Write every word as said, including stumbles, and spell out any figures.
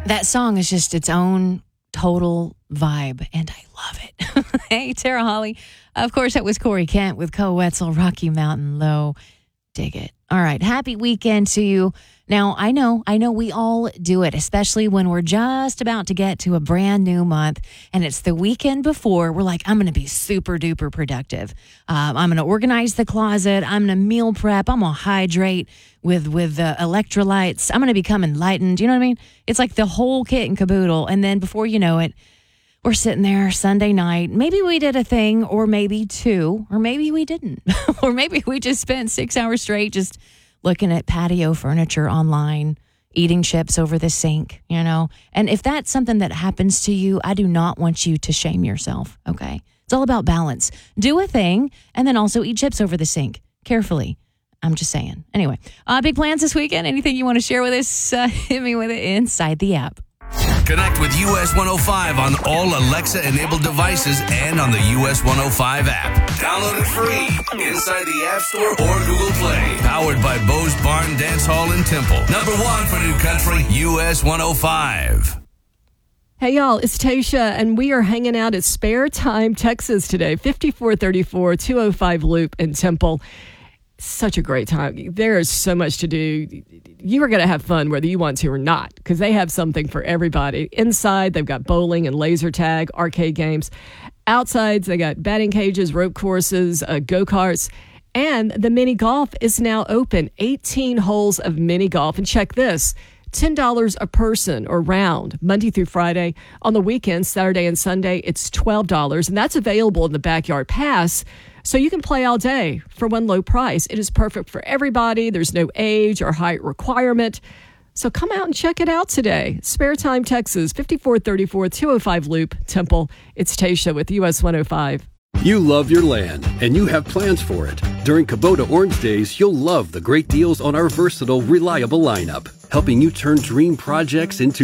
That song is just its own total vibe, and I love it. Hey, Tara Holly. Of course, that was Corey Kent with Co Wetzel, Rocky Mountain Low. Dig it. All right. Happy weekend to you. Now, I know, I know we all do it, especially when we're just about to get to a brand new month and it's the weekend before. We're like, I'm going to be super duper productive. Um, I'm going to organize the closet. I'm going to meal prep. I'm going to hydrate with, with uh, electrolytes. I'm going to become enlightened. You know what I mean? It's like the whole kit and caboodle. And then before you know it, we're sitting there Sunday night. Maybe we did a thing or maybe two, or maybe we didn't. Or maybe we just spent six hours straight just looking at patio furniture online, eating chips over the sink, you know. And if that's something that happens to you, I do not want you to shame yourself, okay? It's all about balance. Do a thing and then also eat chips over the sink carefully. I'm just saying. Anyway, uh, big plans this weekend? Anything you want to share with us? Uh, hit me with it inside the app. Connect with U S one oh five on all Alexa-enabled devices and on the U S one oh five app. Download it free inside the App Store or Google Play. Powered by Bo's Barn Dance Hall in Temple. Number one for New Country, U S one oh five. Hey, y'all, it's Tasha, and we are hanging out at Spare Time, Texas today, fifty-four thirty-four two oh five Loop in Temple. Such a great time. There is so much to do. You are going to have fun whether you want to or not, because they have something for everybody. Inside, they've got bowling and laser tag, arcade games. Outside, they got batting cages, rope courses, uh, go-karts. And the mini golf is now open. eighteen holes of mini golf. And check this. ten dollars a person or round, Monday through Friday. On the weekends, Saturday and Sunday, it's twelve dollars. And that's available in the Backyard Pass. So you can play all day for one low price. It is perfect for everybody. There's no age or height requirement. So come out and check it out today. Spare Time, Texas, fifty-four thirty-four two oh five Loop, Temple. It's Tasha with U S one oh five. You love your land, and you have plans for it. During Kubota Orange Days, you'll love the great deals on our versatile, reliable lineup, helping you turn dream projects into